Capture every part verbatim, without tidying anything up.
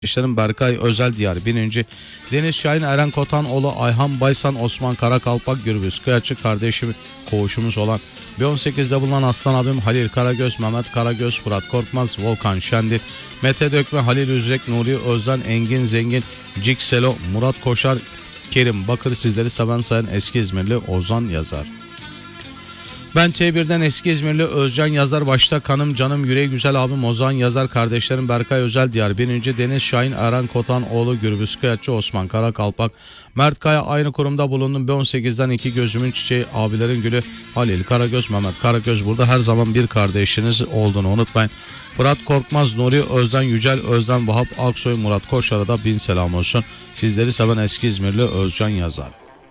İşlerin Berkay Özel Diyar birinci. Deniz Şahin, Eren Kotanoğlu, Ayhan Baysan, Osman Karakalpak, Gürbüz Kıyaççı kardeşim, koğuşumuz olan B on sekizde bulunan Aslan abim Halil Karagöz, Mehmet Karagöz, Fırat Korkmaz, Volkan Şendir, Mete Dökme, Halil Üzrek, Nuri Özden, Engin Zengin, Cik Selo, Murat Koşar, Kerim Bakır, sizleri seven sayan eski İzmirli Ozan Yazar. Ben T bir'den eski İzmirli Özcan Yazar, başta kanım canım yüreği güzel abim Ozan Yazar, kardeşlerim Berkay Özel Diyar birinci. Deniz Şahin, Eren Kotanoğlu, Gürbüz Kıyaççı, Osman Karakalpak, Mert Kaya, aynı kurumda bulundum. B on sekizden iki gözümün çiçeği, abilerin gülü Halil Karagöz, Mehmet Karagöz, burada her zaman bir kardeşiniz olduğunu unutmayın. Fırat Korkmaz, Nuri Özden, Yücel Özden, Vahap Aksoy, Murat Koşar'a da bin selam olsun. Sizleri seven eski İzmirli Özcan Yazar.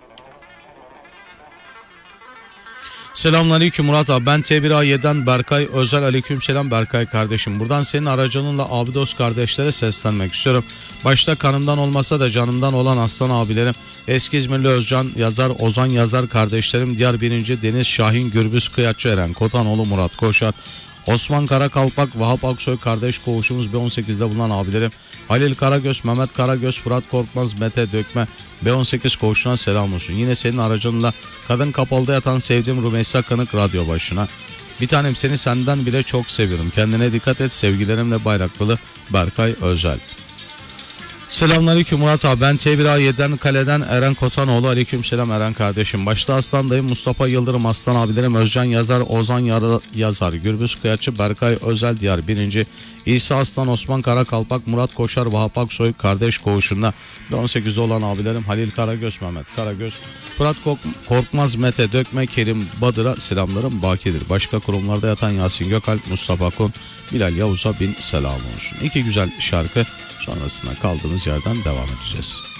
Selamünaleyküm Murat abi, ben T bir A yedi'den Berkay Özel. Aleykümselam Berkay kardeşim. Buradan senin aracılığınla abi dost kardeşlere seslenmek istiyorum. Başta kanımdan olmasa da canımdan olan aslan abilerim, eski İzmirli Özcan Yazar, Ozan Yazar kardeşlerim, diğer birinci Deniz Şahin, Gürbüz Kıyaççı, Eren Kotanoğlu, Murat Koşar, Osman Karakalpak, Vahap Aksoy kardeş koğuşumuz B on sekizde bulunan abilerim, Halil Karagöz, Mehmet Karagöz, Fırat Korkmaz, Mete Dökme, B on sekiz koğuşuna selam olsun. Yine senin aracınla kadın kapalıda yatan sevdiğim Rümeysa Kanık radyo başına. Bir tanem, seni senden bile çok seviyorum. Kendine dikkat et, sevgilerimle Bayraklılı Berkay Özel. Selamünaleyküm Murat abi, ben T bir A yedi'den Kale'den Eren Kotanoğlu. Aleykümselam Eren kardeşim. Başta Aslan dayım, Mustafa Yıldırım, Aslan abilerim, Özcan Yazar, Ozan Yar Yazar, Gürbüz Kıyaççı, Berkay Özel Diyar birinci. İsa Aslan, Osman Karakalpak, Murat Koşar, Vahap Aksoy kardeş koğuşunda B on sekizde olan abilerim, Halil Karagöz, Mehmet Karagöz, Fırat Korkmaz, Mete Dökme, Kerim Badır'a selamlarım bakidir. Başka kurumlarda yatan Yasin Gökalp, Mustafa Kun, Bilal Yavuz'a bin selam olsun. İki güzel şarkı sonrasında kaldığımız yerden devam edeceğiz.